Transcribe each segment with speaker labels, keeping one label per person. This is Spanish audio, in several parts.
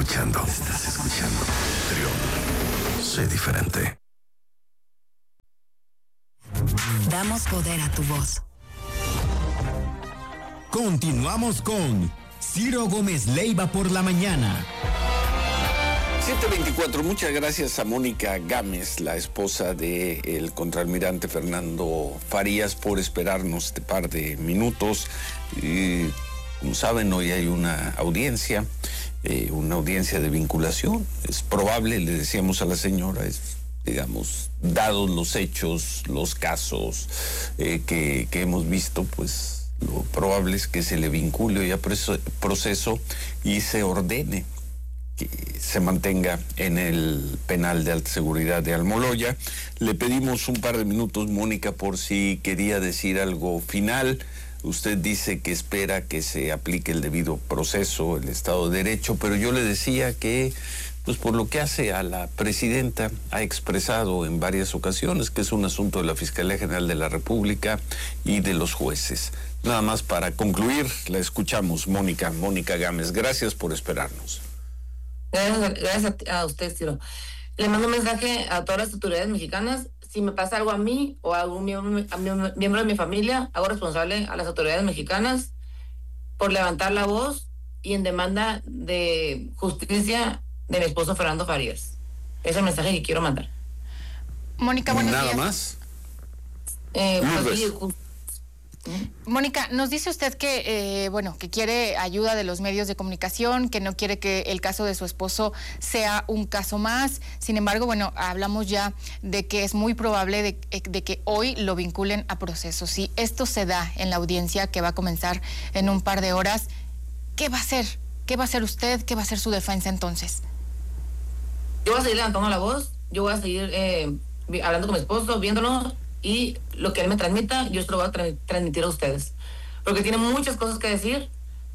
Speaker 1: escuchando. Trión. Sé diferente.
Speaker 2: Damos poder a tu voz.
Speaker 3: Continuamos con Ciro Gómez Leiva por la mañana.
Speaker 4: 7:24, muchas gracias a Mónica Gámez, la esposa del contraalmirante Fernando Farías, por esperarnos este par de minutos. Como saben, hoy hay una audiencia de vinculación. Es probable, le decíamos a la señora, digamos, dados los hechos, los casos que hemos visto, pues lo probable es que se le vincule ya proceso y se ordene que se mantenga en el penal de alta seguridad de Almoloya. Le pedimos un par de minutos, Mónica, por si quería decir algo final. Usted dice que espera que se aplique el debido proceso, el Estado de Derecho, pero yo le decía que, pues por lo que hace a la presidenta, ha expresado en varias ocasiones que es un asunto de la Fiscalía General de la República y de los jueces. Nada más para concluir, la escuchamos, Mónica Gámez. Gracias por esperarnos.
Speaker 5: Gracias a usted, Ciro. Le mando un mensaje a todas las autoridades mexicanas. Si me pasa algo a mí o a algún miembro de mi familia, hago responsable a las autoridades mexicanas por levantar la voz y en demanda de justicia de mi esposo Fernando Farías. Ese es el mensaje que quiero mandar.
Speaker 6: Mónica, buenos días.
Speaker 4: ¿Nada más?
Speaker 6: Mónica, nos dice usted que, que quiere ayuda de los medios de comunicación, que no quiere que el caso de su esposo sea un caso más. Sin embargo, hablamos ya de que es muy probable de que hoy lo vinculen a proceso. Si esto se da en la audiencia que va a comenzar en un par de horas, ¿qué va a hacer? ¿Qué va a hacer usted? ¿Qué va a hacer su defensa entonces?
Speaker 5: Yo voy a seguir levantando la voz, yo voy a seguir hablando con mi esposo, viéndolo, y lo que él me transmita, yo se lo voy a transmitir a ustedes. Porque tiene muchas cosas que decir.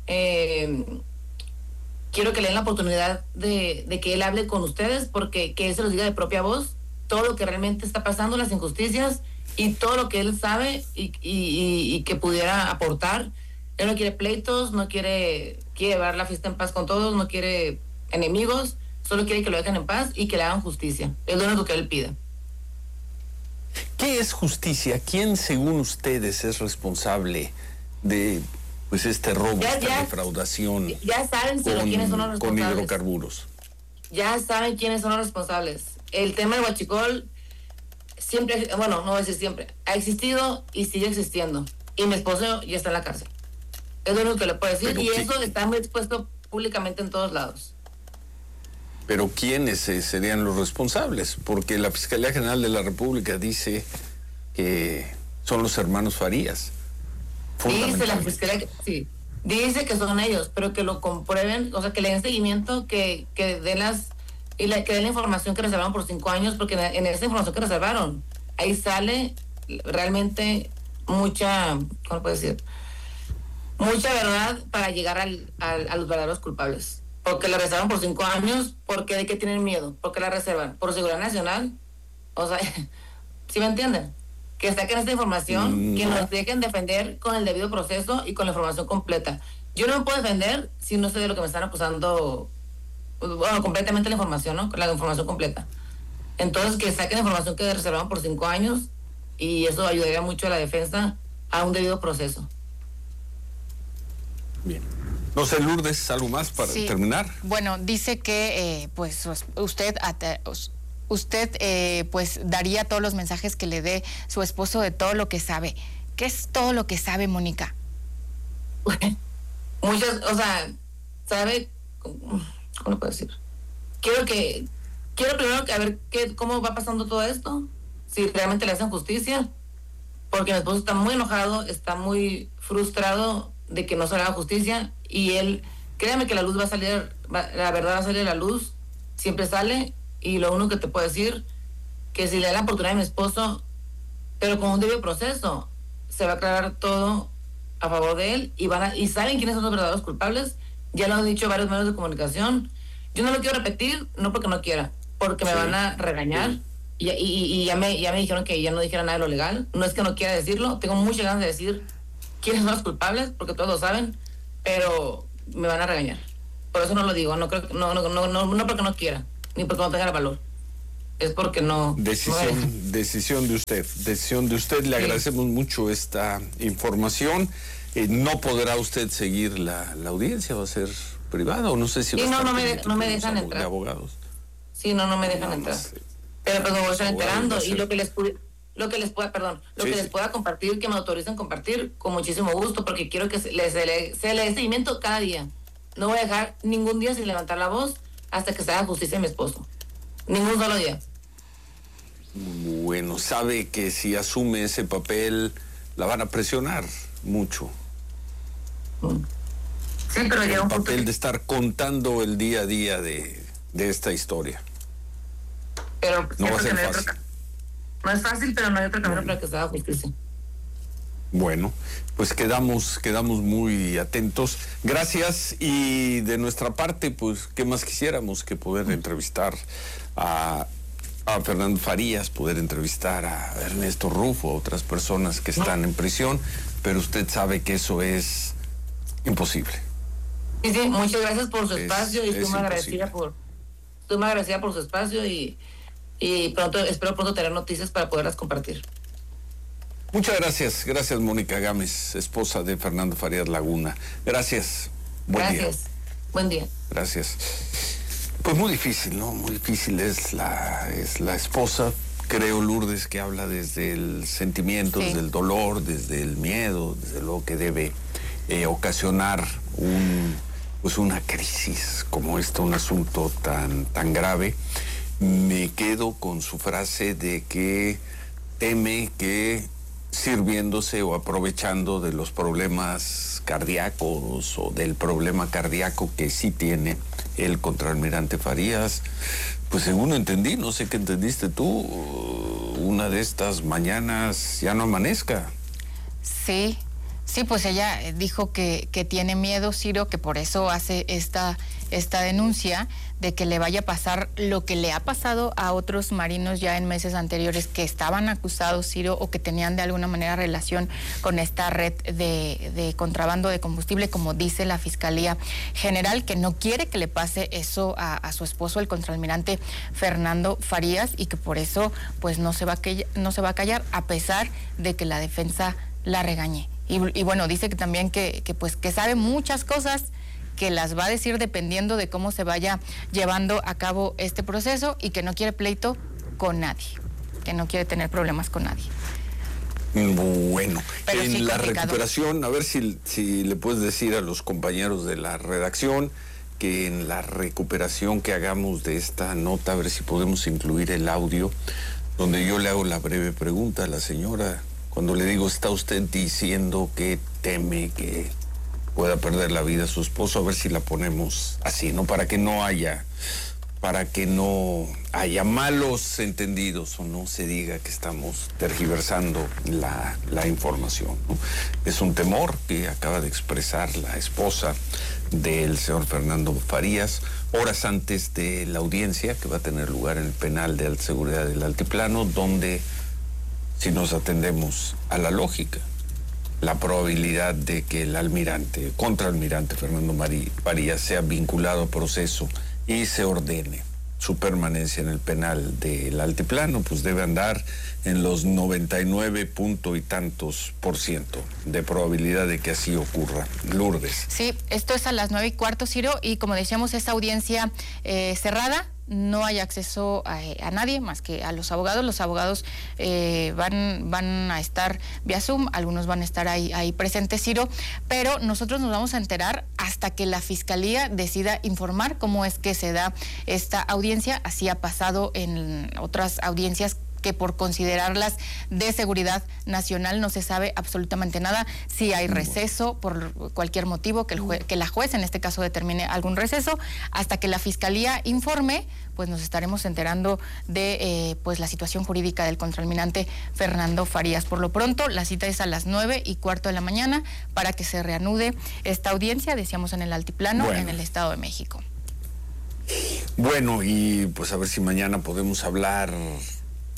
Speaker 5: Quiero que le den la oportunidad de que él hable con ustedes, porque que él se los diga de propia voz, todo lo que realmente está pasando, las injusticias, y todo lo que él sabe y que pudiera aportar. Él no quiere pleitos, no quiere llevar la fiesta en paz con todos, no quiere enemigos, solo quiere que lo dejen en paz y que le hagan justicia. Es lo único que él pide.
Speaker 4: ¿Qué es justicia? ¿Quién, según ustedes, es responsable de este robo, esta defraudación?
Speaker 5: Ya saben quiénes son los responsables.
Speaker 4: Con hidrocarburos.
Speaker 5: Ya saben quiénes son los responsables. El tema del huachicol siempre, no voy a decir siempre, ha existido y sigue existiendo. Y mi esposo ya está en la cárcel. Es lo único que le puedo decir. Pero eso está muy expuesto públicamente en todos lados.
Speaker 4: Pero ¿quiénes serían los responsables? Porque la Fiscalía General de la República dice que son los hermanos Farías.
Speaker 5: Dice la Fiscalía, sí, dice que son ellos, pero que lo comprueben, o sea, que le den seguimiento, que den que den la información que reservaron por 5 años, porque en esa información que reservaron, ahí sale realmente mucha, ¿cómo puedo decir? Mucha verdad para llegar a los verdaderos culpables. Porque la reservan por 5 años, porque ¿de qué tienen miedo? ¿Por qué la reservan? ¿Por seguridad nacional? O sea, ¿sí me entienden? Que saquen esta información, que nos dejen defender con el debido proceso y con la información completa. Yo no me puedo defender si no sé de lo que me están acusando, completamente la información, ¿no? La información completa. Entonces, que saquen la información que reservaron por 5 años y eso ayudaría mucho a la defensa a un debido proceso.
Speaker 4: Bien. No sé, Lourdes, ¿algo más para terminar?
Speaker 6: Bueno, dice que usted daría todos los mensajes que le dé su esposo de todo lo que sabe. ¿Qué es todo lo que sabe, Mónica?
Speaker 5: Muchas, sabe, ¿cómo lo puedo decir? Quiero primero a ver cómo va pasando todo esto, si realmente le hacen justicia, porque mi esposo está muy enojado, está muy frustrado de que no se le haga justicia, y él, créame que la luz va a salir, la verdad va a salir a la luz, siempre sale, y lo único que te puedo decir, que si le da la oportunidad a mi esposo, pero con un debido proceso, se va a aclarar todo a favor de él, y saben quiénes son los verdaderos culpables, ya lo han dicho varios medios de comunicación. Yo no lo quiero repetir, no porque no quiera, porque me van a regañar, y ya me dijeron que ya no dijera nada de lo legal. No es que no quiera decirlo, tengo muchas ganas de decir quiénes son los culpables, porque todos lo saben, pero me van a regañar, por eso no lo digo, no creo, no porque no quiera, ni porque no tenga el valor. Es porque no.
Speaker 4: Decisión de usted. Le agradecemos mucho esta información. No podrá usted seguir la audiencia, va a ser privada, o no sé si va a estar
Speaker 5: no me dejan entrar.
Speaker 4: De abogados.
Speaker 5: Sí, no me dejan entrar. Pero pues me voy a estar enterando y lo que les pueda compartir, que me autoricen compartir, con muchísimo gusto, porque quiero que se le dé seguimiento cada día. No voy a dejar ningún día sin levantar la voz hasta que se haga justicia a mi esposo. Ningún solo día.
Speaker 4: Bueno, sabe que si asume ese papel la van a presionar mucho.
Speaker 5: Sí, pero llega un
Speaker 4: papel de estar contando el día a día de esta historia.
Speaker 5: Pero
Speaker 4: no va a ser fácil.
Speaker 5: No es fácil, pero no hay otro camino para que se haga justicia.
Speaker 4: Bueno, pues quedamos muy atentos. Gracias, y de nuestra parte, pues, ¿qué más quisiéramos que poder entrevistar a Fernando Farías, poder entrevistar a Ernesto Rufo, a otras personas que están en prisión, pero usted sabe que eso es imposible.
Speaker 5: Sí, muchas gracias por su espacio, y estoy muy agradecida por su espacio, y espero pronto tener noticias para poderlas compartir.
Speaker 4: Muchas gracias Mónica Gámez, esposa de Fernando Farías Laguna. Gracias. Buen día.
Speaker 5: Buen día.
Speaker 4: Gracias. Pues muy difícil, ¿no? Muy difícil es la esposa, creo, Lourdes, que habla desde el sentimiento, desde el dolor, desde el miedo, desde lo que debe ocasionar una crisis como esta, un asunto tan grave. Me quedo con su frase de que teme que, sirviéndose o aprovechando de los problemas cardíacos o del problema cardíaco que sí tiene el contraalmirante Farías, pues según entendí, no sé qué entendiste tú, una de estas mañanas ya no amanezca.
Speaker 6: Sí, pues ella dijo que tiene miedo, Ciro, que por eso hace esta denuncia de que le vaya a pasar lo que le ha pasado a otros marinos ya en meses anteriores que estaban acusados, Ciro, o que tenían de alguna manera relación con esta red de contrabando de combustible, como dice la Fiscalía General, que no quiere que le pase eso a su esposo, el contraalmirante Fernando Farías, y que por eso pues no se va a callar a pesar de que la defensa la regañe. Y bueno, dice que también que sabe muchas cosas, que las va a decir dependiendo de cómo se vaya llevando a cabo este proceso, y que no quiere pleito con nadie, que no quiere tener problemas con nadie.
Speaker 4: Bueno,
Speaker 6: pero
Speaker 4: en
Speaker 6: sí
Speaker 4: la
Speaker 6: complicado.
Speaker 4: recuperación, a ver si le puedes decir a los compañeros de la redacción que en la recuperación que hagamos de esta nota, a ver si podemos incluir el audio, donde yo le hago la breve pregunta a la señora, cuando le digo, ¿está usted diciendo que teme que pueda perder la vida su esposo? A ver si la ponemos así, ¿no? Para que no haya malos entendidos, o no se diga que estamos tergiversando la información, ¿no? Es un temor que acaba de expresar la esposa del señor Fernando Farías horas antes de la audiencia que va a tener lugar en el penal de alta seguridad del Altiplano, donde, si nos atendemos a la lógica, la probabilidad de que el contraalmirante Fernando Farías sea vinculado a proceso y se ordene su permanencia en el penal del Altiplano, pues debe andar en los 99 y tantos % de probabilidad de que así ocurra. Lourdes.
Speaker 6: Sí, esto es a las 9:15, Ciro, y como decíamos, esta audiencia cerrada. No hay acceso a nadie más que a los abogados. Los abogados van a estar vía Zoom, algunos van a estar ahí presentes, Ciro, pero nosotros nos vamos a enterar hasta que la Fiscalía decida informar cómo es que se da esta audiencia. Así ha pasado en otras audiencias que por considerarlas de seguridad nacional no se sabe absolutamente nada. Si hay receso por cualquier motivo, que la juez en este caso determine algún receso, hasta que la Fiscalía informe, pues nos estaremos enterando de pues la situación jurídica del contraalmirante Fernando Farías. Por lo pronto, la cita es a las 9:15 de la mañana para que se reanude esta audiencia, decíamos, en el Altiplano, en el Estado de México.
Speaker 4: Bueno, y pues a ver si mañana podemos hablar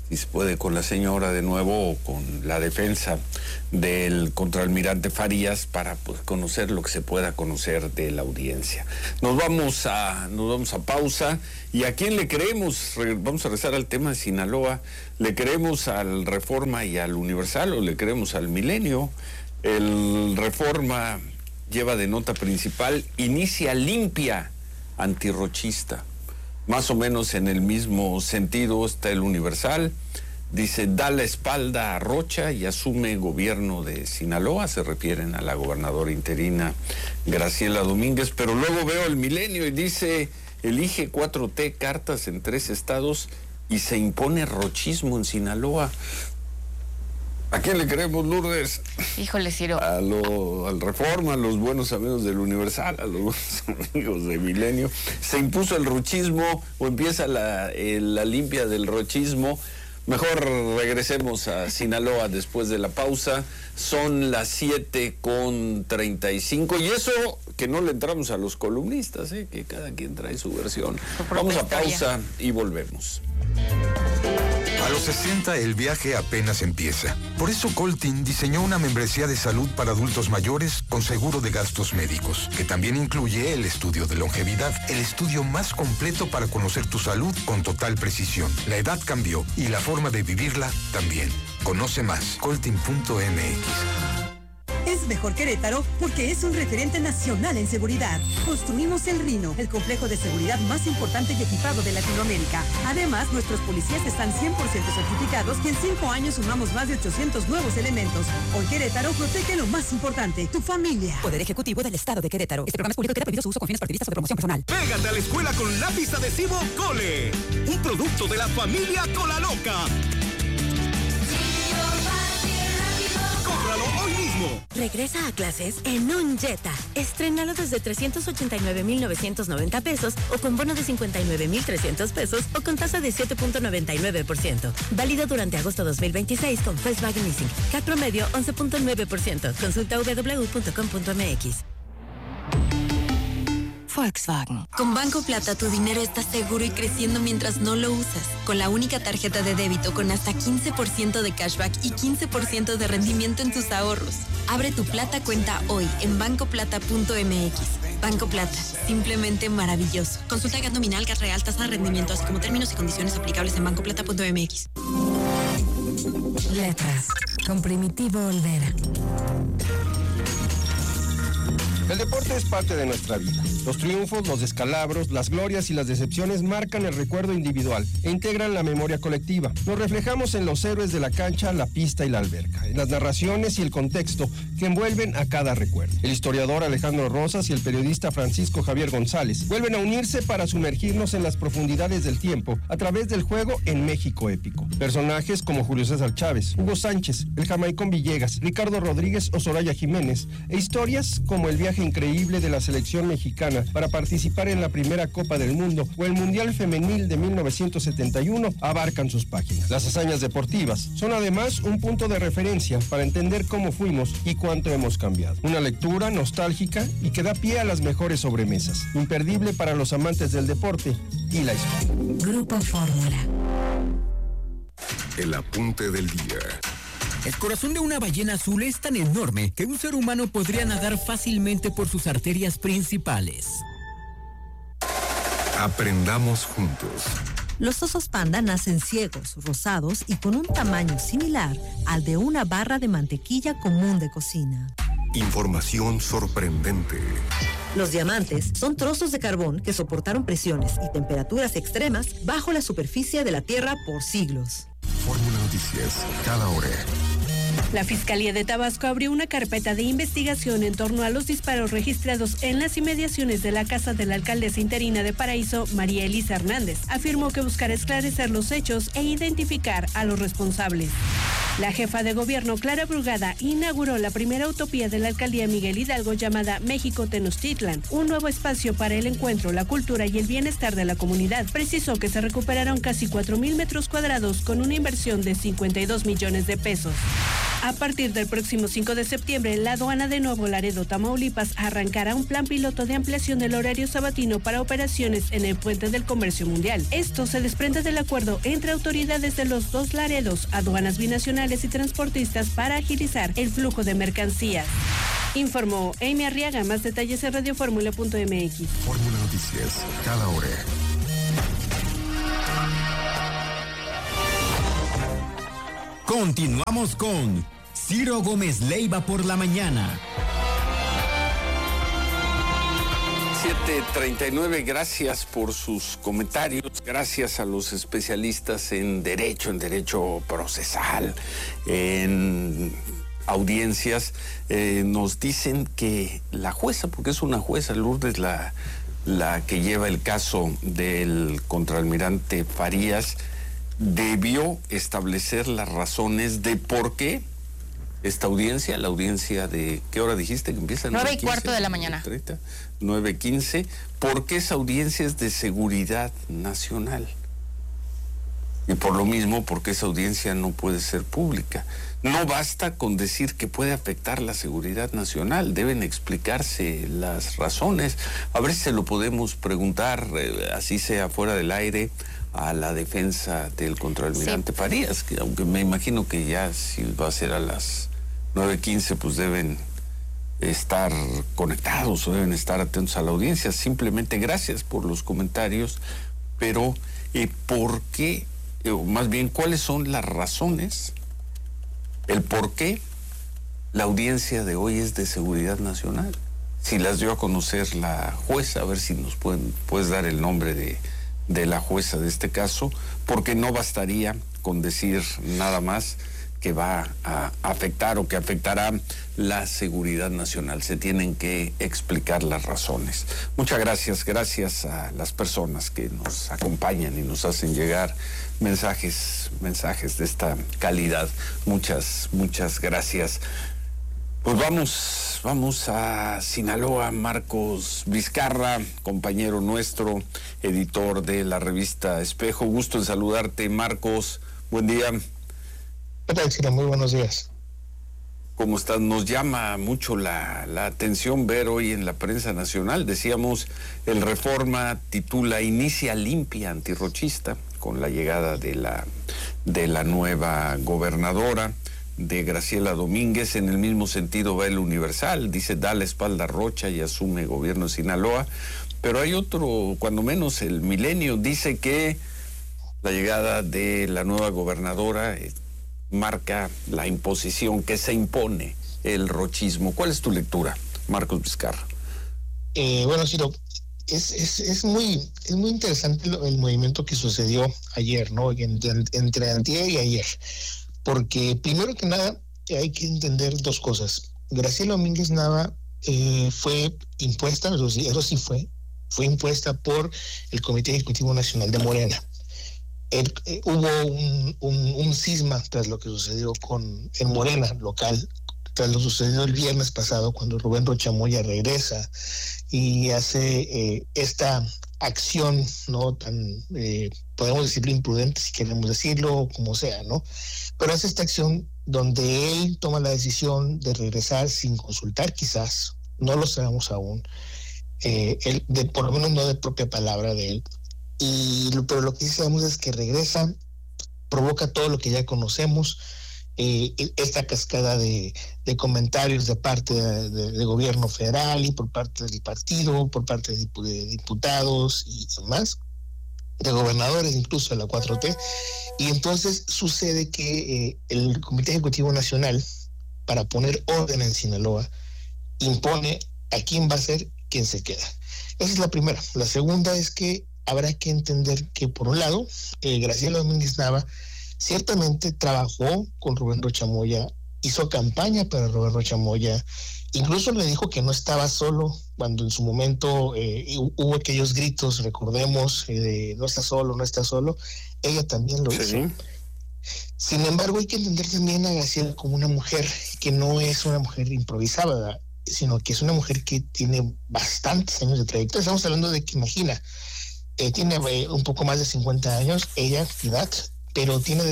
Speaker 4: si se puede, con la señora de nuevo o con la defensa del contraalmirante Farías para pues, conocer lo que se pueda conocer de la audiencia. Nos vamos a pausa. ¿Y a quién le creemos? Vamos a regresar al tema de Sinaloa. ¿Le creemos al Reforma y al Universal o le creemos al Milenio? El Reforma lleva de nota principal: inicia limpia antirrochista. Más o menos en el mismo sentido está el Universal. Dice, da la espalda a Rocha y asume gobierno de Sinaloa. Se refieren a la gobernadora interina Graciela Domínguez. Pero luego veo el Milenio y dice, elige 4T, cartas en 3 estados y se impone rochismo en Sinaloa. ¿A quién le creemos, Lourdes?
Speaker 6: Híjole, Ciro.
Speaker 4: Al Reforma, a los buenos amigos del Universal, a los buenos amigos de Milenio. ¿Se impuso el rochismo o empieza la limpia del rochismo? Mejor regresemos a Sinaloa después de la pausa. Son las 7:35 y eso que no le entramos a los columnistas, que cada quien trae su versión. Vamos a pausa y volvemos.
Speaker 1: A los 60 el viaje apenas empieza. Por eso Coltin diseñó una membresía de salud para adultos mayores con seguro de gastos médicos, que también incluye el estudio de longevidad, el estudio más completo para conocer tu salud con total precisión. La edad cambió y la forma de vivirla también. Conoce más, coltin.mx.
Speaker 7: Es mejor Querétaro porque es un referente nacional en seguridad. Construimos el Rino, el complejo de seguridad más importante y equipado de Latinoamérica. Además, nuestros policías están 100% certificados y en 5 años sumamos más de 800 nuevos elementos. Hoy Querétaro protege lo más importante, tu familia.
Speaker 2: Poder Ejecutivo del Estado de Querétaro. Este programa es público y queda prohibido su uso con fines partidistas o de promoción personal.
Speaker 8: Pégate a la escuela con lápiz adhesivo Cole. Un producto de la familia Cola Loca. ¡Cómpralo hoy mismo!
Speaker 9: Regresa a clases en un Jetta. Estrénalo desde 389,990 pesos o con bono de 59,300 pesos o con tasa de 7.99%. Válido durante agosto 2026 con Volkswagen Leasing. CAC promedio 11.9%. Consulta www.com.mx.
Speaker 2: Volkswagen.
Speaker 10: Con Banco Plata tu dinero está seguro y creciendo mientras no lo usas. Con la única tarjeta de débito con hasta 15% de cashback y 15% de rendimiento en tus ahorros. Abre tu Plata cuenta hoy en bancoplata.mx. Banco Plata, simplemente maravilloso. Consulta GAT nominal, GAT real, tasa de rendimiento, así como términos y condiciones aplicables en bancoplata.mx.
Speaker 2: Letras, con Primitivo Olvera.
Speaker 11: El deporte es parte de nuestra vida. Los triunfos, los descalabros, las glorias y las decepciones marcan el recuerdo individual e integran la memoria colectiva. Nos reflejamos en los héroes de la cancha, la pista y la alberca, en las narraciones y el contexto que envuelven a cada recuerdo. El historiador Alejandro Rosas y el periodista Francisco Javier González vuelven a unirse para sumergirnos en las profundidades del tiempo a través del juego en México épico. Personajes como Julio César Chávez, Hugo Sánchez, el Jamaicón Villegas, Ricardo Rodríguez o Soraya Jiménez, e historias como el viaje increíble de la selección mexicana para participar en la primera Copa del Mundo o el Mundial Femenil de 1971 abarcan sus páginas. Las hazañas deportivas son además un punto de referencia para entender cómo fuimos y cuánto hemos cambiado. Una lectura nostálgica y que da pie a las mejores sobremesas, imperdible para los amantes del deporte y la historia.
Speaker 2: Grupo Fórmula.
Speaker 1: El apunte del día.
Speaker 3: El corazón de una ballena azul es tan enorme que un ser humano podría nadar fácilmente por sus arterias principales.
Speaker 1: Aprendamos juntos.
Speaker 9: Los osos panda nacen ciegos, rosados y con un tamaño similar al de una barra de mantequilla común de cocina.
Speaker 1: Información sorprendente.
Speaker 9: Los diamantes son trozos de carbón que soportaron presiones y temperaturas extremas bajo la superficie de la Tierra por siglos.
Speaker 1: Fórmula Noticias, cada hora.
Speaker 12: La Fiscalía de Tabasco abrió una carpeta de investigación en torno a los disparos registrados en las inmediaciones de la casa de la alcaldesa interina de Paraíso, María Elisa Hernández. Afirmó que buscará esclarecer los hechos e identificar a los responsables. La jefa de gobierno, Clara Brugada, inauguró la primera utopía de la alcaldía Miguel Hidalgo llamada México Tenochtitlan, un nuevo espacio para el encuentro, la cultura y el bienestar de la comunidad. Precisó que se recuperaron casi 4,000 metros cuadrados con una inversión de 52 millones de pesos. A partir del próximo 5 de septiembre, la aduana de Nuevo Laredo, Tamaulipas, arrancará un plan piloto de ampliación del horario sabatino para operaciones en el Puente del Comercio Mundial. Esto se desprende del acuerdo entre autoridades de los dos Laredos, aduanas binacionales y transportistas para agilizar el flujo de mercancías. Informó Amy Arriaga. Más detalles en radioformula.mx.
Speaker 13: Fórmula Noticias, cada hora.
Speaker 3: Continuamos con Ciro Gómez Leiva por la mañana.
Speaker 4: 7:39, gracias por sus comentarios, gracias a los especialistas en derecho procesal, en audiencias. Nos dicen que la jueza, porque es una jueza, Lourdes, la que lleva el caso del contraalmirante Farías, debió establecer las razones de por qué esta audiencia, la audiencia de, ¿qué hora dijiste que empieza?
Speaker 6: 9:15 de la mañana.
Speaker 4: 9:15, ¿por qué esa audiencia es de seguridad nacional? Y por lo mismo, porque esa audiencia no puede ser pública. No basta con decir que puede afectar la seguridad nacional, deben explicarse las razones. A ver si se lo podemos preguntar, así sea fuera del aire, a la defensa del contraalmirante Farías, que aunque me imagino que ya si va a ser a las 9:15, pues deben estar conectados o deben estar atentos a la audiencia. Simplemente gracias por los comentarios, pero ¿por qué? Más bien, ¿cuáles son las razones? El por qué la audiencia de hoy es de seguridad nacional. Si las dio a conocer la jueza, a ver si nos puedes dar el nombre de la jueza de este caso, porque no bastaría con decir nada más que va a afectar o que afectará la seguridad nacional. Se tienen que explicar las razones. Muchas gracias a las personas que nos acompañan y nos hacen llegar mensajes de esta calidad. Muchas gracias. Pues vamos a Sinaloa. Marcos Vizcarra, compañero nuestro, editor de la revista Espejo. Gusto en saludarte, Marcos. Buen día.
Speaker 14: ¿Qué tal, Ciro? Muy buenos días.
Speaker 4: ¿Cómo estás? Nos llama mucho la atención ver hoy en la prensa nacional, decíamos, el Reforma titula Inicia limpia antirrochista con la llegada de la nueva gobernadora, de Graciela Domínguez. En el mismo sentido va el Universal, dice da la espalda a Rocha y asume gobierno de Sinaloa. Pero hay otro, cuando menos el Milenio, dice que la llegada de la nueva gobernadora marca la imposición, que se impone el rochismo. ¿Cuál es tu lectura, Marcos Vizcarra?
Speaker 14: Bueno, Ciro, es muy interesante el movimiento que sucedió ayer, ¿no? Entre antier y ayer. Porque primero que nada hay que entender dos cosas. Graciela Domínguez Nava fue impuesta, eso sí fue impuesta por el Comité Ejecutivo Nacional de Morena. Hubo un cisma tras lo que sucedió en Morena local, tras lo sucedido el viernes pasado, cuando Rubén Rocha Moya regresa y hace esta acción, no tan, podemos decirlo imprudente, si queremos decirlo, como sea, ¿no? Pero hace esta acción donde él toma la decisión de regresar sin consultar, quizás, no lo sabemos aún, por lo menos no de propia palabra de él. Pero lo que sí sabemos es que regresa, provoca todo lo que ya conocemos, esta cascada de comentarios de parte de gobierno federal y por parte del partido, por parte de diputados y demás, de gobernadores, incluso de la 4T. Y entonces sucede que el Comité Ejecutivo Nacional, para poner orden en Sinaloa, impone a quién va a ser quien se queda. Esa es la primera. La segunda es que habrá que entender que, por un lado, Graciela Domínguez Nava ciertamente trabajó con Rubén Rocha Moya, hizo campaña para Rubén Rocha Moya, incluso le dijo que no estaba solo cuando en su momento hubo aquellos gritos, recordemos, de no está solo, ella también lo hizo. Sin embargo, hay que entender también a Graciela como una mujer que no es una mujer improvisada, sino que es una mujer que tiene bastantes años de trayectoria. Estamos hablando de que, imagina, tiene un poco más de 50 años, ella, edad, pero tiene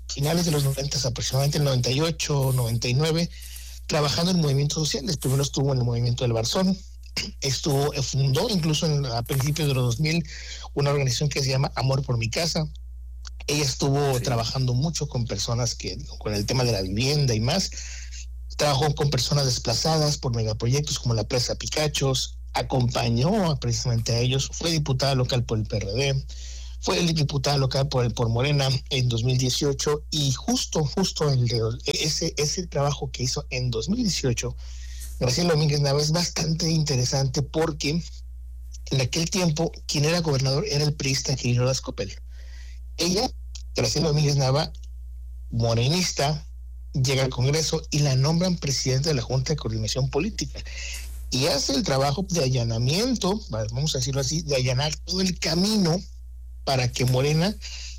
Speaker 14: finales de los 90, aproximadamente el 98, 99, trabajando en movimientos sociales. Primero estuvo en el movimiento del Barzón, fundó incluso a principios de los 2000 una organización que se llama Amor por mi Casa. Ella estuvo trabajando mucho con personas con el tema de la vivienda y más. Trabajó con personas desplazadas por megaproyectos como la Presa Picachos, acompañó precisamente a ellos, fue diputada local por el PRD, fue diputada local por Morena en 2018 y justo ese trabajo que hizo en 2018, Graciela Domínguez Nava, es bastante interesante porque en aquel tiempo quien era gobernador era el priista Quirino Ordaz Coppel. Ella, Graciela Domínguez Nava, morenista, llega al Congreso y la nombran presidenta de la Junta de Coordinación Política y hace el trabajo de allanamiento, vamos a decirlo así, de allanar todo el camino para que Morena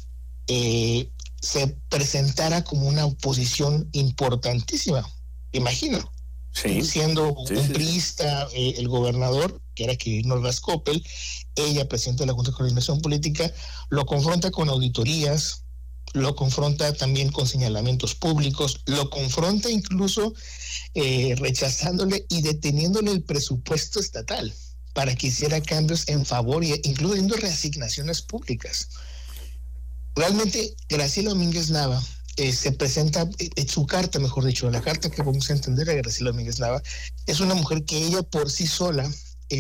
Speaker 14: se presentara como una oposición importantísima. Imagino, siendo un priista, el gobernador, que era Quirino Ordaz Coppel, ella, presidenta de la Junta de Coordinación Política, lo confronta con auditorías, lo confronta también con señalamientos públicos, lo confronta incluso rechazándole y deteniéndole el presupuesto estatal para que hiciera cambios en favor e incluyendo reasignaciones públicas. Realmente Graciela Domínguez Nava se presenta, su carta, mejor dicho, la carta que vamos a entender a Graciela Domínguez Nava, es una mujer que ella por sí sola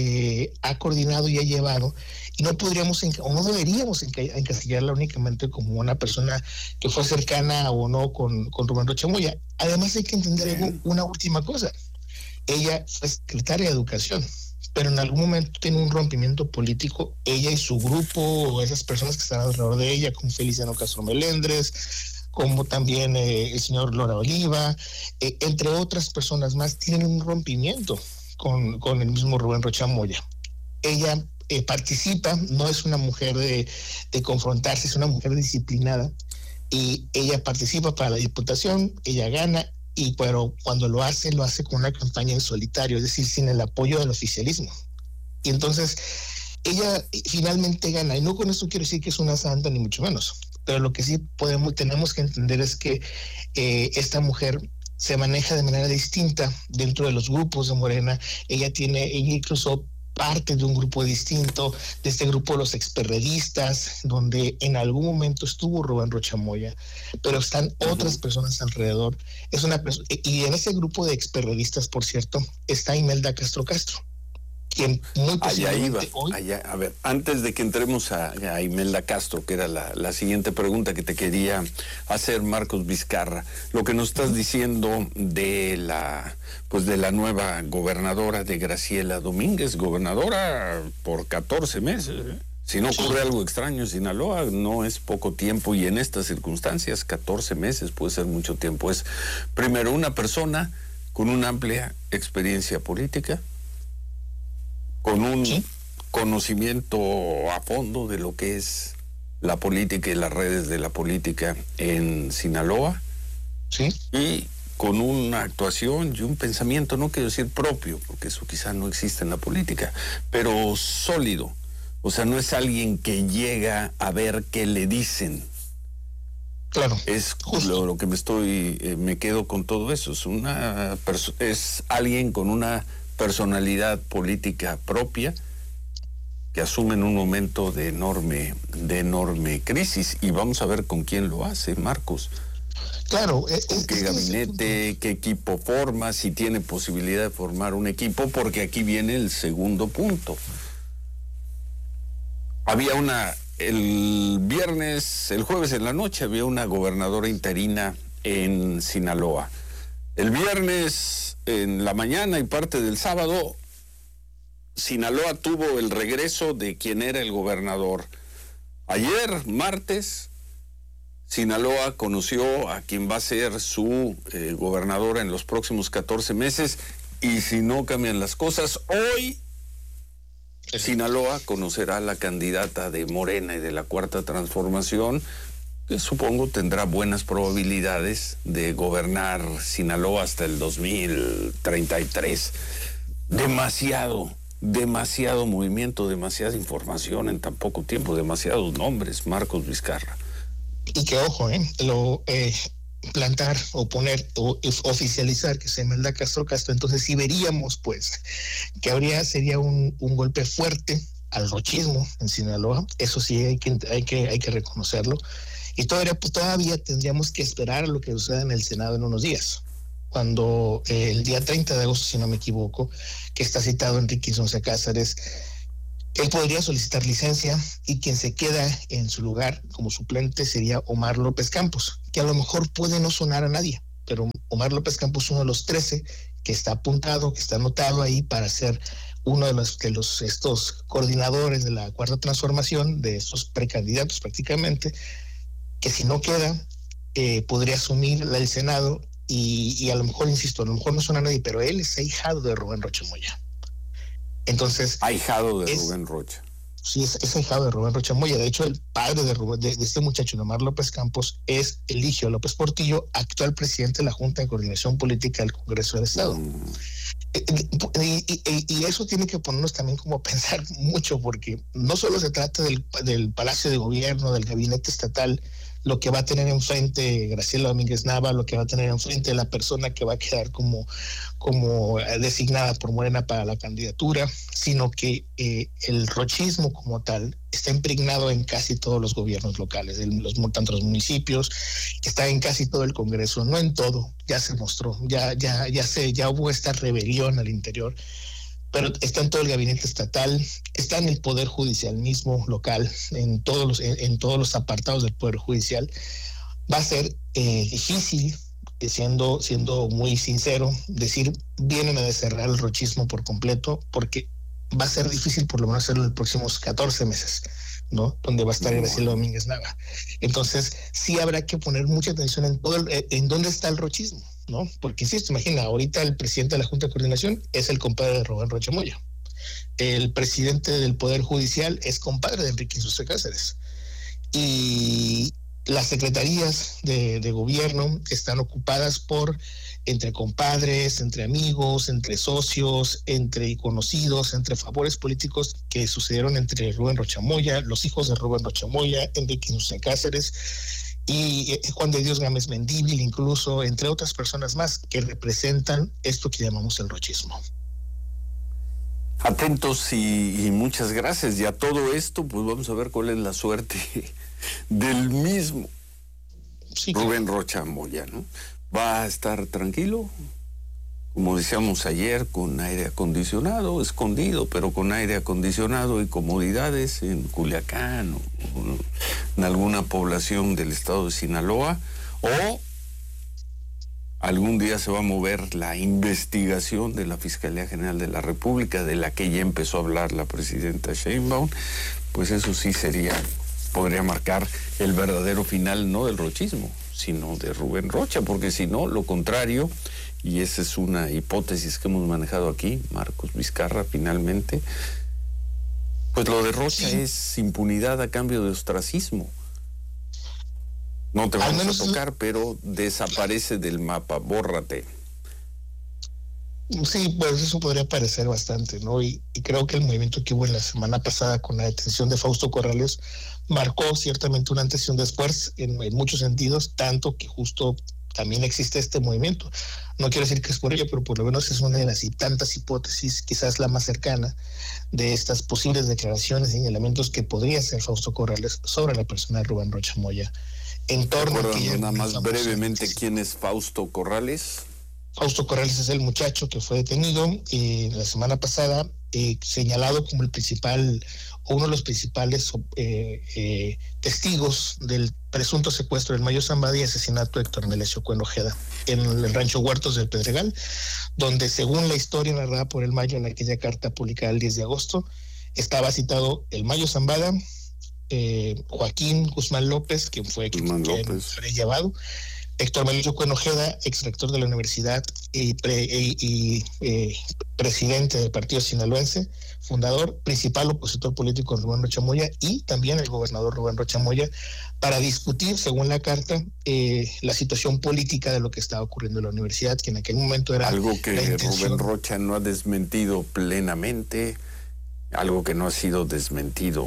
Speaker 14: ha coordinado y ha llevado, y no podríamos o no deberíamos encasillarla únicamente como una persona que fue cercana o no con Rubén Rocha Moya. Además hay que entender una última cosa. Ella fue secretaria de Educación, pero en algún momento tiene un rompimiento político, ella y su grupo, o esas personas que están alrededor de ella, como Feliciano Castro Melendres, como también el señor Lora Oliva, entre otras personas más, tienen un rompimiento con el mismo Rubén Rocha Moya. Ella participa, no es una mujer de confrontarse, es una mujer disciplinada, y ella participa para la diputación, ella gana, pero cuando lo hace con una campaña en solitario, es decir, sin el apoyo del oficialismo. Y entonces ella finalmente gana, y no con esto quiero decir que es una santa ni mucho menos, pero lo que sí tenemos que entender es que esta mujer se maneja de manera distinta dentro de los grupos de Morena. Ella incluso parte de un grupo distinto, de este grupo de los experredistas, donde en algún momento estuvo Rubén Rocha Moya, pero están otras personas alrededor. Y en ese grupo de experredistas, por cierto, está Imelda Castro, quien muy posiblemente
Speaker 4: a ver, antes de que entremos a Imelda Castro, que era la siguiente pregunta que te quería hacer, Marcos Vizcarra, lo que nos estás diciendo de la nueva gobernadora de Graciela Domínguez, gobernadora por 14 meses, ¿eh? Si no ocurre algo extraño en Sinaloa, no es poco tiempo, y en estas circunstancias 14 meses puede ser mucho tiempo. Es primero una persona con una amplia experiencia política, con un conocimiento a fondo de lo que es la política y las redes de la política en Sinaloa, y con una actuación y un pensamiento, no quiero decir propio, porque eso quizá no existe en la política, pero sólido. O sea, no es alguien que llega a ver qué le dicen.
Speaker 14: Claro.
Speaker 4: Es lo que me quedo con todo eso. Es alguien con una personalidad política propia que asume en un momento de enorme crisis, y vamos a ver con quién lo hace, Marcos.
Speaker 14: Claro.
Speaker 4: ¿Con qué gabinete, qué equipo forma, si tiene posibilidad de formar un equipo? Porque aquí viene el segundo punto. El jueves en la noche había una gobernadora interina en Sinaloa. El viernes en la mañana y parte del sábado, Sinaloa tuvo el regreso de quien era el gobernador. Ayer, martes, Sinaloa conoció a quien va a ser su gobernadora en los próximos 14 meses, y si no cambian las cosas, hoy Sinaloa conocerá a la candidata de Morena y de la Cuarta Transformación, que supongo tendrá buenas probabilidades de gobernar Sinaloa hasta el 2033. Demasiado movimiento, demasiada información en tan poco tiempo, demasiados nombres, Marcos Vizcarra.
Speaker 14: Y que ojo, plantar o poner o oficializar que se Imelda Castro, entonces sí veríamos pues que sería un golpe fuerte al rochismo en Sinaloa. Eso sí hay que reconocerlo, y todavía tendríamos que esperar a lo que suceda en el Senado en unos días, cuando el día 30 de agosto, si no me equivoco, que está citado Enrique Insunza Cáceres, él podría solicitar licencia, y quien se queda en su lugar como suplente sería Omar López Campos, que a lo mejor puede no sonar a nadie, pero Omar López Campos es uno de los 13 que está apuntado, que está anotado ahí para ser uno de estos coordinadores de la Cuarta Transformación, de estos precandidatos prácticamente, que si no queda, podría asumir el Senado, y a lo mejor, insisto, a lo mejor no suena a nadie, pero él es ahijado de Rubén Rocha Moya. Entonces,
Speaker 4: ahijado de Rubén Rocha.
Speaker 14: Sí, es ahijado de Rubén Rocha Moya. De hecho, el padre de este muchacho, de Omar López Campos, es Eligio López Portillo, actual presidente de la Junta de Coordinación Política del Congreso del Estado. Y eso tiene que ponernos también como a pensar mucho, porque no solo se trata del Palacio de Gobierno, del gabinete estatal, lo que va a tener enfrente Graciela Domínguez Nava, lo que va a tener enfrente la persona que va a quedar como designada por Morena para la candidatura, sino que el rochismo como tal está impregnado en casi todos los gobiernos locales, tanto los municipios, está en casi todo el Congreso, no en todo, ya se mostró, ya hubo esta rebelión al interior, pero está en todo el gabinete estatal, está en el Poder Judicial mismo local, en todos los apartados del Poder Judicial. Va a ser difícil, siendo muy sincero, decir vienen a descerrar el rochismo por completo, porque va a ser difícil por lo menos hacerlo en los próximos 14 meses, ¿no? Donde va a estar Graciela Domínguez Nava. Entonces, sí habrá que poner mucha atención en dónde está el rochismo, ¿no? Porque insisto, imagina, ahorita el presidente de la Junta de Coordinación es el compadre de Rubén Rocha Moya. El presidente del Poder Judicial es compadre de Enrique Insunza Cáceres. Y las secretarías de gobierno están ocupadas entre compadres, entre amigos, entre socios, entre conocidos, entre favores políticos que sucedieron entre Rubén Rocha Moya, los hijos de Rubén Rocha Moya, Enrique Insunza Cáceres y Juan de Dios Gámez Mendívil, incluso, entre otras personas más que representan esto que llamamos el rochismo.
Speaker 4: Atentos y muchas gracias. Y a todo esto, pues vamos a ver cuál es la suerte del mismo Rubén Rocha Moya, ¿no? ¿Va a estar tranquilo? Como decíamos ayer, con aire acondicionado, escondido, pero con aire acondicionado y comodidades en Culiacán o en alguna población del estado de Sinaloa, o algún día se va a mover la investigación de la Fiscalía General de la República, de la que ya empezó a hablar la presidenta Sheinbaum, pues eso sí podría marcar el verdadero final, no del rochismo, sino de Rubén Rocha, porque si no, lo contrario, y esa es una hipótesis que hemos manejado aquí, Marcos Vizcarra, finalmente, pues lo de Rocha es impunidad a cambio de ostracismo. No te vamos a tocar, pero desaparece del mapa, bórrate.
Speaker 14: Sí, pues eso podría parecer bastante, ¿no? Y creo que el movimiento que hubo en la semana pasada con la detención de Fausto Corrales marcó ciertamente una antes y un después en muchos sentidos, tanto que justo también existe este movimiento. No quiero decir que es por ello, pero por lo menos es una de las tantas hipótesis, quizás la más cercana, de estas posibles declaraciones y señalamientos que podría hacer Fausto Corrales sobre la persona de Rubén Rocha Moya. En torno a que
Speaker 4: nada más brevemente, ¿quién es Fausto Corrales?
Speaker 14: Fausto Corrales es el muchacho que fue detenido la semana pasada, señalado como uno de los principales testigos del presunto secuestro del Mayo Zambada y asesinato de Héctor Melesio Cuen Ojeda en el rancho Huertos del Pedregal, donde, según la historia narrada por el Mayo en aquella carta publicada el 10 de agosto, estaba citado el Mayo Zambada, Joaquín Guzmán López, quien fue quien habría llevado, Héctor Melesio Cuen Ojeda, ex rector de la universidad y presidente del partido sinaloense, fundador, principal opositor político de Rubén Rocha Moya, y también el gobernador Rubén Rocha Moya, para discutir, según la carta, la situación política de lo que estaba ocurriendo en la universidad, que en aquel momento era
Speaker 4: algo que Rubén Rocha no ha desmentido plenamente, algo que no ha sido desmentido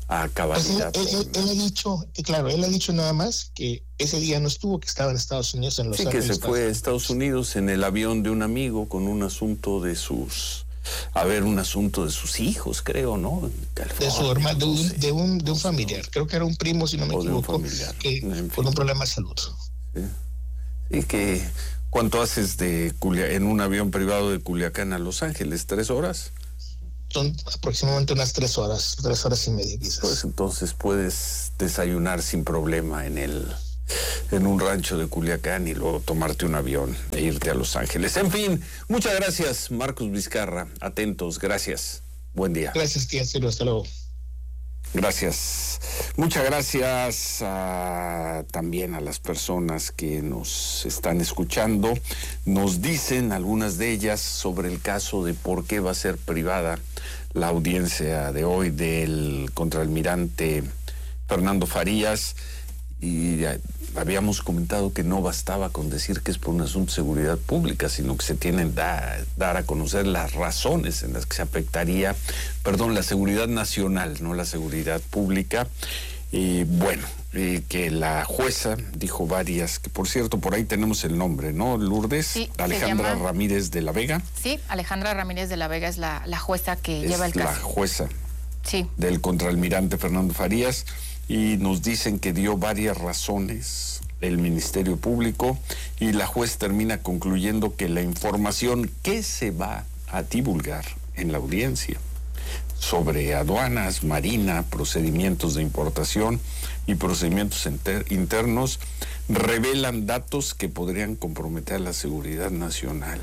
Speaker 4: a cabalidad.
Speaker 14: Pues él ha dicho, claro, él ha dicho nada más que ese día no estuvo, que estaba en Estados Unidos, en Los Ángeles.
Speaker 4: Sí, que se fue a Estados Unidos en el avión de un amigo con un asunto de sus hijos, creo, ¿no?
Speaker 14: De su hermano, de un familiar, creo que era un primo, si no me equivoco, que con un problema de salud.
Speaker 4: Sí. Y que, ¿cuánto haces en un avión privado de Culiacán a Los Ángeles? ¿3 horas?
Speaker 14: Son aproximadamente unas 3 horas y media quizás.
Speaker 4: Pues entonces puedes desayunar sin problema en un rancho de Culiacán y luego tomarte un avión e irte a Los Ángeles. En fin, muchas gracias, Marcos Vizcarra. Atentos, gracias. Buen día.
Speaker 14: Gracias, tía Ciro, hasta luego.
Speaker 4: Gracias. Muchas gracias también a las personas que nos están escuchando. Nos dicen algunas de ellas sobre el caso de por qué va a ser privada la audiencia de hoy del contraalmirante Fernando Farías. Y habíamos comentado que no bastaba con decir que es por un asunto de seguridad pública, sino que se tienen que dar a conocer las razones en las que se afectaría, la seguridad nacional, no la seguridad pública. Y bueno, que la jueza dijo varias, que por cierto, por ahí tenemos el nombre, ¿no, Lourdes?
Speaker 6: Sí,
Speaker 4: Alejandra Ramírez de la Vega.
Speaker 6: Sí, Alejandra Ramírez de la Vega es la jueza que lleva el caso.
Speaker 4: La jueza
Speaker 6: sí.
Speaker 4: Del contraalmirante Fernando Farías. Y nos dicen que dio varias razones el Ministerio Público y la juez termina concluyendo que la información que se va a divulgar en la audiencia sobre aduanas, marina, procedimientos de importación y procedimientos internos revelan datos que podrían comprometer la seguridad nacional.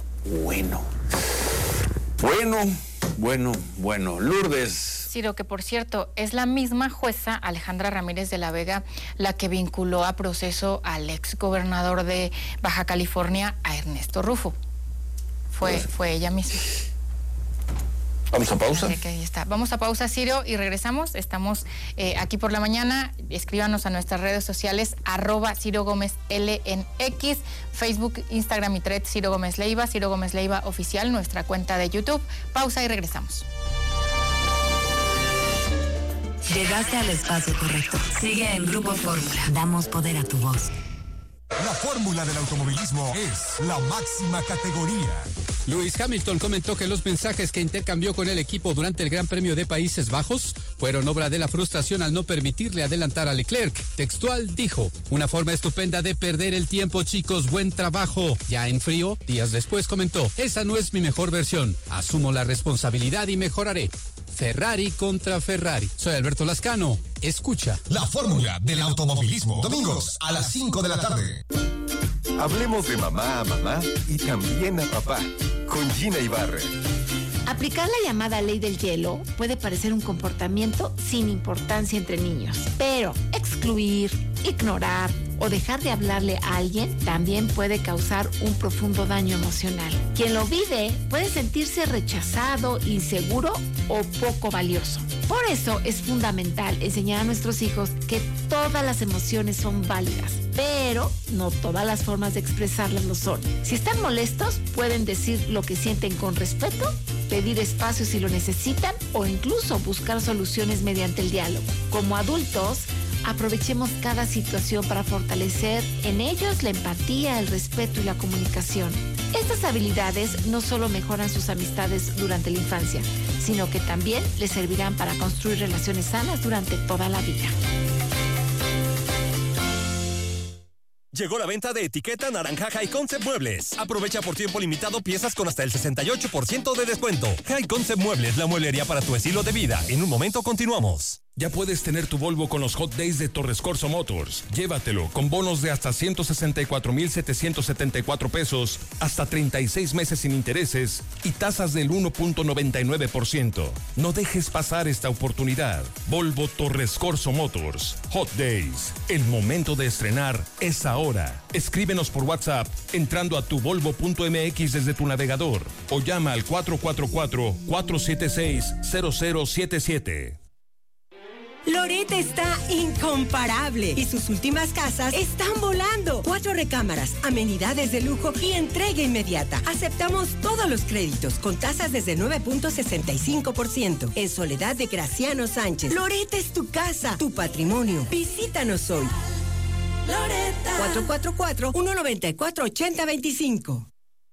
Speaker 4: Bueno, Lourdes.
Speaker 6: Ciro, que por cierto, es la misma jueza, Alejandra Ramírez de la Vega, la que vinculó a proceso al ex gobernador de Baja California, a Ernesto Rufo. Fue ella misma.
Speaker 4: ¿Vamos a pausa?
Speaker 6: Ahí está. Vamos a pausa, Ciro, y regresamos. Estamos aquí por la mañana. Escríbanos a nuestras redes sociales, @Ciro Gómez L en X, Facebook, Instagram y Threads, Ciro Gómez Leiva Oficial, nuestra cuenta de YouTube. Pausa y regresamos.
Speaker 15: Llegaste al espacio correcto. Sigue en Grupo Fórmula. Damos poder a tu voz.
Speaker 8: La fórmula del automovilismo es la máxima categoría.
Speaker 3: Lewis Hamilton comentó que los mensajes que intercambió con el equipo durante el Gran Premio de Países Bajos fueron obra de la frustración al no permitirle adelantar a Leclerc. Textual dijo: una forma estupenda de perder el tiempo, chicos, buen trabajo. Ya en frío, días después comentó: esa no es mi mejor versión, asumo la responsabilidad y mejoraré. Ferrari contra Ferrari. Soy Alberto Lascano. Escucha.
Speaker 8: La fórmula del automovilismo. Domingos a las 5 de la tarde.
Speaker 13: Hablemos de mamá a mamá y también a papá. Con Gina Ibarra.
Speaker 16: Aplicar la llamada ley del hielo puede parecer un comportamiento sin importancia entre niños, pero excluir, ignorar o dejar de hablarle a alguien también puede causar un profundo daño emocional. Quien lo vive puede sentirse rechazado, inseguro o poco valioso. Por eso es fundamental enseñar a nuestros hijos que todas las emociones son válidas, pero no todas las formas de expresarlas lo son. Si están molestos, pueden decir lo que sienten con respeto, pedir espacio si lo necesitan o incluso buscar soluciones mediante el diálogo. Como adultos, aprovechemos cada situación para fortalecer en ellos la empatía, el respeto y la comunicación. Estas habilidades no solo mejoran sus amistades durante la infancia, sino que también les servirán para construir relaciones sanas durante toda la vida.
Speaker 17: Llegó la venta de etiqueta naranja High Concept Muebles. Aprovecha por tiempo limitado piezas con hasta el 68% de descuento. High Concept Muebles, la mueblería para tu estilo de vida. En un momento continuamos.
Speaker 18: Ya puedes tener tu Volvo con los Hot Days de Torres Corso Motors. Llévatelo con bonos de hasta 164,774 pesos, hasta 36 meses sin intereses y tasas del 1.99%. No dejes pasar esta oportunidad. Volvo Torres Corso Motors. Hot Days. El momento de estrenar es ahora. Escríbenos por WhatsApp entrando a tuvolvo.mx desde tu navegador o llama al 444-476-0077.
Speaker 19: Loret está incomparable y sus últimas casas están volando. 4 recámaras, amenidades de lujo y entrega inmediata. Aceptamos todos los créditos con tasas desde 9.65%. En Soledad de Graciano Sánchez. Loret es tu casa, tu patrimonio. Visítanos hoy. Loretta. 444-194-8025.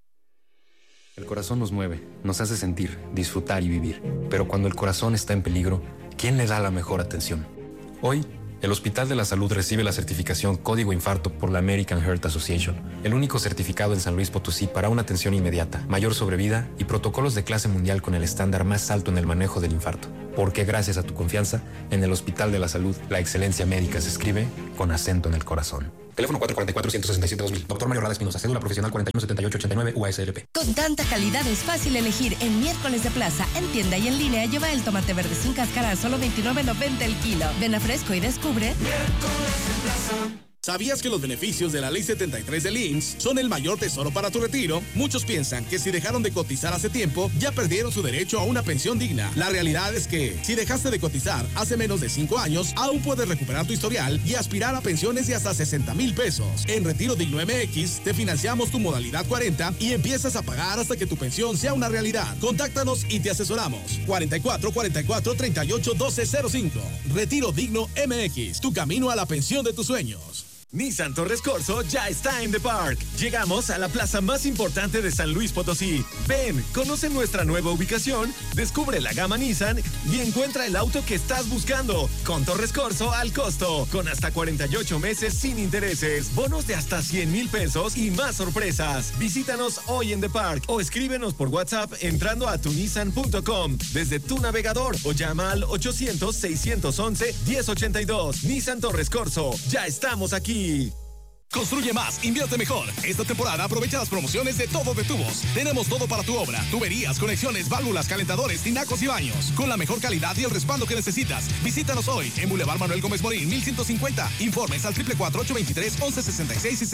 Speaker 20: El corazón nos mueve, nos hace sentir, disfrutar y vivir. Pero cuando el corazón está en peligro, ¿quién le da la mejor atención? Hoy, el Hospital de la Salud recibe la certificación Código Infarto por la American Heart Association, el único certificado en San Luis Potosí para una atención inmediata, mayor sobrevida y protocolos de clase mundial con el estándar más alto en el manejo del infarto. Porque gracias a tu confianza, en el Hospital de la Salud, la excelencia médica se escribe con acento en el corazón. Teléfono 444-167-2000. Doctor Mario Rada Espinosa. Cédula profesional 417889 UASLP.
Speaker 21: Con tanta calidad es fácil elegir. En Miércoles de Plaza, en tienda y en línea, lleva el tomate verde sin cáscara a solo $29.90 el kilo. Ven a Fresco y descubre
Speaker 22: Miércoles de Plaza. ¿Sabías que los beneficios de la Ley 73 del IMSS son el mayor tesoro para tu retiro? Muchos piensan que si dejaron de cotizar hace tiempo, ya perdieron su derecho a una pensión digna. La realidad es que, si dejaste de cotizar hace menos de 5 años, aún puedes recuperar tu historial y aspirar a pensiones de hasta 60,000 pesos. En Retiro Digno MX, te financiamos tu modalidad 40 y empiezas a pagar hasta que tu pensión sea una realidad. Contáctanos y te asesoramos. 44 44 38 12 05. Retiro Digno MX, tu camino a la pensión de tus sueños.
Speaker 23: Nissan Torres Corso ya está en The Park. Llegamos a la plaza más importante de San Luis Potosí. Ven, conoce nuestra nueva ubicación, descubre la gama Nissan y encuentra el auto que estás buscando. Con Torres Corso al costo, con hasta 48 meses sin intereses, bonos de hasta 100,000 pesos y más sorpresas. Visítanos hoy en The Park o escríbenos por WhatsApp entrando a tunissan.com desde tu navegador o llama al 800-611-1082. Nissan Torres Corso, ya estamos aquí.
Speaker 22: Construye más, invierte mejor. Esta temporada aprovecha las promociones de Todo de Tubos. Tenemos todo para tu obra: tuberías, conexiones, válvulas, calentadores, tinacos y baños. Con la mejor calidad y el respaldo que necesitas. Visítanos hoy en Boulevard Manuel Gómez Morín, 1150. Informes al 444-823-1166 y